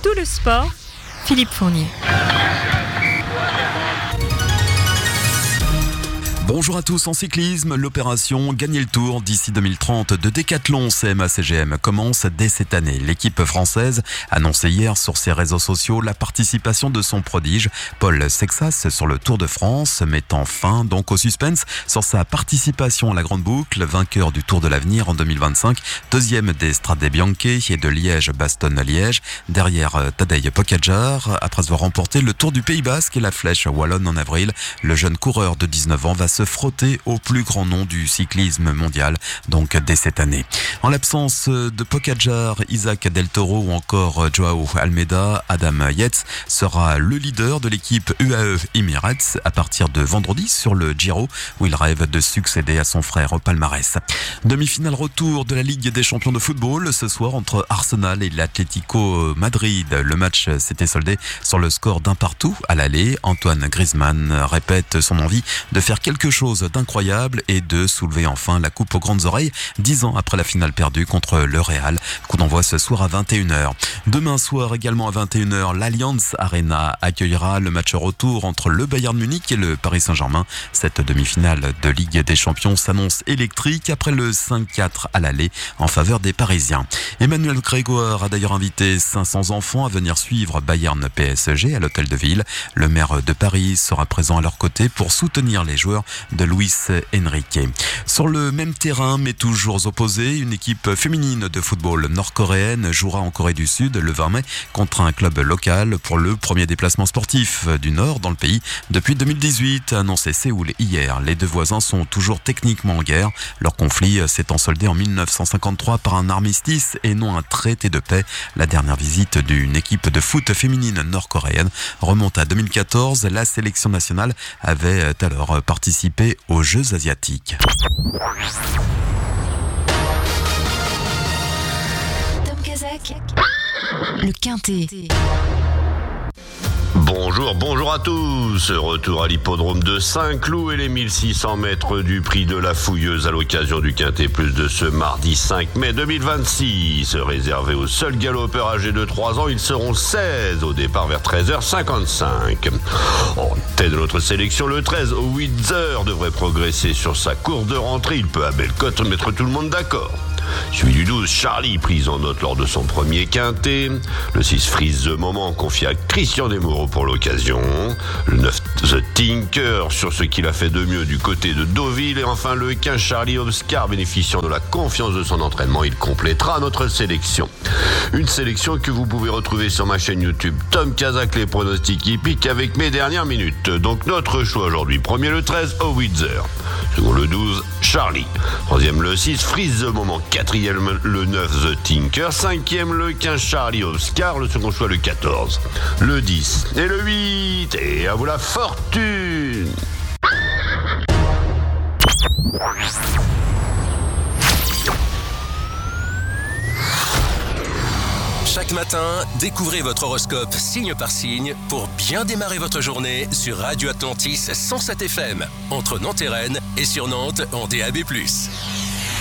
tout le sport, Philippe Fournier. Bonjour à tous. En cyclisme, l'opération Gagner le Tour d'ici 2030 de Decathlon CMA-CGM commence dès cette année. L'équipe française annonçait hier sur ses réseaux sociaux la participation de son prodige, Paul Sexas, sur le Tour de France, mettant fin donc au suspense sur sa participation à la Grande Boucle, vainqueur du Tour de l'Avenir en 2025, deuxième des Strade Bianche et de Liège-Bastogne-Liège, derrière Tadej Pogačar. Après avoir remporté le Tour du Pays Basque et la Flèche wallonne en avril, le jeune coureur de 19 ans va se frotter au plus grand nom du cyclisme mondial, donc dès cette année. En l'absence de Pogačar, Isaac Del Toro ou encore Joao Almeida, Adam Yates sera le leader de l'équipe UAE Emirates à partir de vendredi sur le Giro, où il rêve de succéder à son frère au palmarès. Demi-finale retour de la Ligue des champions de football ce soir entre Arsenal et l'Atlético Madrid. Le match s'était soldé sur le score d'un partout à l'aller. Antoine Griezmann répète son envie de faire quelque chose d'incroyable et de soulever enfin la coupe aux grandes oreilles 10 ans après la finale perdue contre le Real. Coup d'envoi ce soir à 21h. Demain soir également à 21h, l'Allianz Arena accueillera le match retour entre le Bayern Munich et le Paris Saint-Germain. Cette demi-finale de Ligue des Champions s'annonce électrique après le 5-4 à l'aller en faveur des Parisiens. Emmanuel Grégoire a d'ailleurs invité 500 enfants à venir suivre Bayern PSG à l'hôtel de ville. Le maire de Paris sera présent à leur côté pour soutenir les joueurs de Luis Enrique. Sur le même terrain, mais toujours opposé, une équipe féminine de football nord-coréenne jouera en Corée du Sud le 20 mai contre un club local pour le premier déplacement sportif du Nord dans le pays depuis 2018, a annoncé Séoul hier. Les deux voisins sont toujours techniquement en guerre. Leur conflit s'étant soldé en 1953 par un armistice et non un traité de paix. La dernière visite d'une équipe de foot féminine nord-coréenne remonte à 2014. La sélection nationale avait alors participé aux Jeux asiatiques. Tom Kazak, le Quintet. Bonjour à tous. Retour à l'hippodrome de Saint-Cloud et les 1600 mètres du prix de la Fouilleuse à l'occasion du Quintet Plus de ce mardi 5 mai 2026. Réservé aux seuls galopeurs âgés de 3 ans, ils seront 16 au départ vers 13h55. En tête de notre sélection, le 13 au Windsor devrait progresser sur sa course de rentrée. Il peut à belle cote mettre tout le monde d'accord. Suivi du 12, Charlie, prise en note lors de son premier quintet. Le 6, Freeze the Moment, confié à Christian Desmoureaux pour l'occasion. Le 9, The Tinker, sur ce qu'il a fait de mieux du côté de Deauville. Et enfin, le 15, Charlie Oscar, bénéficiant de la confiance de son entraînement, il complétera notre sélection. Une sélection que vous pouvez retrouver sur ma chaîne YouTube Tom Kazak, les pronostics hippiques avec mes dernières minutes. Donc notre choix aujourd'hui, premier le 13 au Windsor. Second le 12, Charlie. Troisième le 6, Freeze the Moment. Quatrième le 9, The Tinker. Cinquième le 15, Charlie Oscar. Le second choix le 14, le 10 et le 8. Et à vous la fortune. Chaque matin, découvrez votre horoscope signe par signe pour bien démarrer votre journée sur Radio Atlantis 107 FM, entre Nantes et Rennes et sur Nantes en DAB+.